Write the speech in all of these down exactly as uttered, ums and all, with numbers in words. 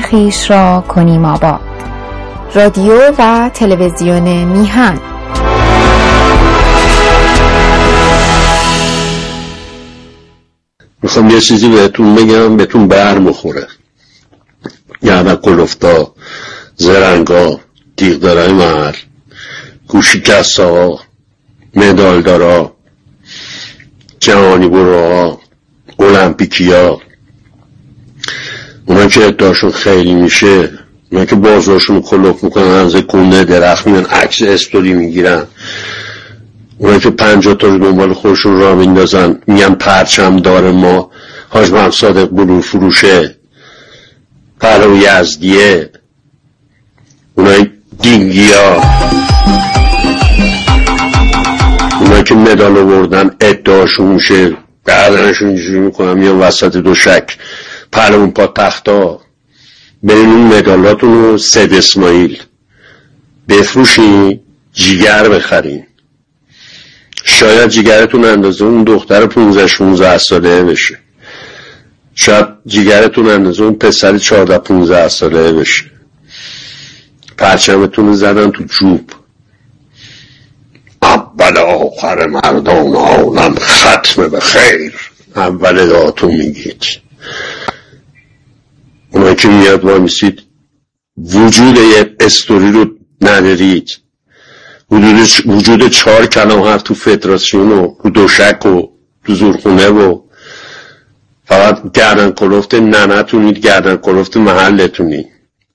خیش را کنیم آباد. رادیو و تلویزیون میهن. میخوام یه چیزی بهتون بگم بهتون بر مخوره. یعنی کلفتا، زرنگا، دیغدارای محل، گوشیکسا، مدالدارا، جهانی بروها، المپیکیا، اونا که ادعاشون خیلی میشه، اونا که بازارشون کلوف میکنن، از کنده درخت میان عکس استوری میگیرن، اونا که پنجاه تا رو دنبال خودشون را میندازن میگن پرچم داره ما حاج محمد صادق بلور فروشه، پهلوی یزدیه، اونای دینگیا، اونایی که مدال آوردن ادعاشون میشه بعدنشون اینجوری میکنن میان وسط دو شک پهلوان پا تختا، برین اون مدالاتون رو سید اسماعیل بفروشین، جیگر بخرین. شاید جیگرتون اندازه اون دختر پونزده شونزده ساله بشه، شاید جیگرتون اندازه اون پسر چهارده پونزده ساله بشه. پرچمتون زدن تو جوب، اول آخر مردان عالم ختم به خیر، اول داتون میگید. اونایی که میاد ما میسید وجود یه استوری رو ندارید، وجود, وجود چهار کلام هر تو فدراسیون و تو دوشک و تو زورخونه و فقط گردن کلفت ننتونید، گردن کلفت محلتونید،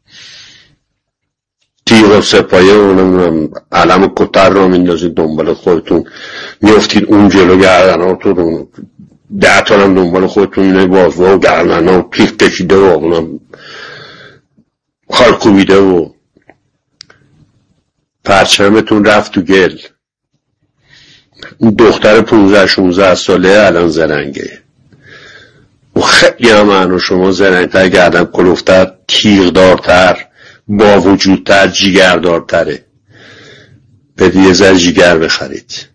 تیغ و سپایه و نمیدونم علم و کتر را میندازید دنبال خودتون، میافتید اون جلو گردن ها تو ده تا هم دنبال خودتون اینه بازوا و گردن ها پیخ کشیده و اونم خال کوبیده و پرچمتون رفت تو گل. دختر پونزده شونزده ساله الان زرنگه و خیلی هم شما زرنگتر، گردن کلفتر، تیغدارتر، با وجودتر، جیگردارتره. بدید یه ذره جیگر بخرید.